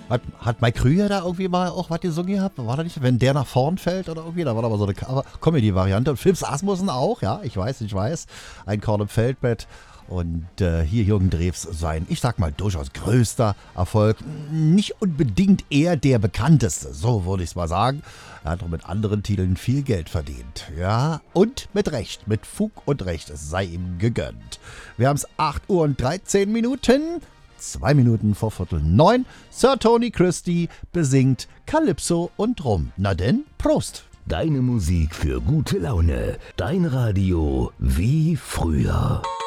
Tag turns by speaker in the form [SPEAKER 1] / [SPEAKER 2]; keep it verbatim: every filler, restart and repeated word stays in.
[SPEAKER 1] Hat, hat Mike Krüger da irgendwie mal auch was gesungen gehabt? War da nicht, wenn der nach vorn fällt oder irgendwie? Da war da mal so eine Comedy-Variante. Und Philips Asmussen auch, ja, ich weiß, ich weiß. Ein Korn im Feldbett. Und äh, hier Jürgen Drews sein, ich sag mal, durchaus größter Erfolg. Nicht unbedingt eher der bekannteste, so würde ich es mal sagen. Er hat auch mit anderen Titeln viel Geld verdient. Ja, und mit Recht, mit Fug und Recht, es sei ihm gegönnt. Wir haben es acht Uhr und dreizehn Minuten, zwei Minuten vor Viertel neun. Sir Tony Christie besingt Calypso und Rum. Na denn, Prost!
[SPEAKER 2] Deine Musik für gute Laune. Dein Radio wie früher.